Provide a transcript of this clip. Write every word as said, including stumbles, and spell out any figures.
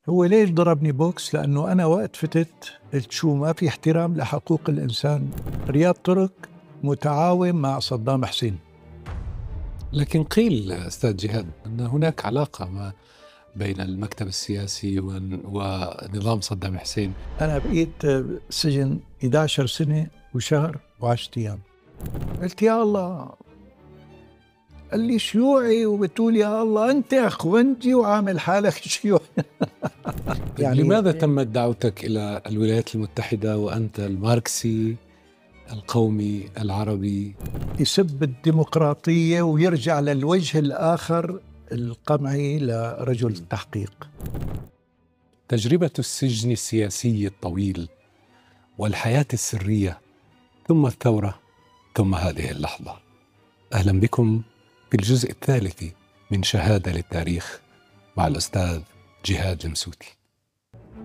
هو ليش ضربني بوكس؟ لأنه أنا وقت فتت قلت شو ما في احترام لحقوق الإنسان. رياض ترك متعاون مع صدام حسين. لكن قيل أستاذ جهاد أن هناك علاقة ما بين المكتب السياسي ونظام صدام حسين. أنا بقيت سجن إحدى عشرة سنة وشهر وعشرة أيام. قلت يا الله، قال لي شيوعي وبتقول يا الله أنت أخوانجي وعامل حالك شيوعي. يعني لماذا تمت دعوتك إلى الولايات المتحدة وأنت الماركسي القومي العربي؟ يسب الديمقراطية ويرجع للوجه الآخر القمعي لرجل التحقيق. تجربة السجن السياسي الطويل والحياة السرية ثم الثورة ثم هذه اللحظة. أهلا بكم في الجزء الثالث من شهادة للتاريخ مع الأستاذ جهاد المسوتي.